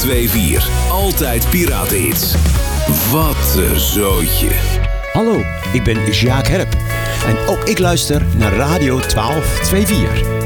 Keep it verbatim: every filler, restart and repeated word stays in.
tweeënveertig. Altijd piratenhits. Wat een zootje. Hallo, ik ben Sjaak Herp. En ook ik luister naar Radio twaalf tweeënveertig.